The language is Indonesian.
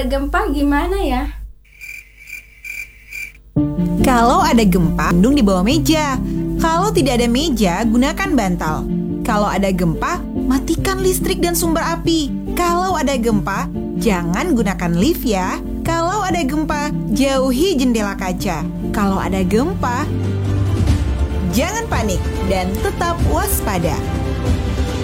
Kalau gempa gimana ya? Kalau ada gempa, lindung di bawah meja. Kalau tidak ada meja, gunakan bantal. Kalau ada gempa, matikan listrik dan sumber api. Kalau ada gempa, jangan gunakan lift ya. Kalau ada gempa, jauhi jendela kaca. Kalau ada gempa, jangan panik dan tetap waspada.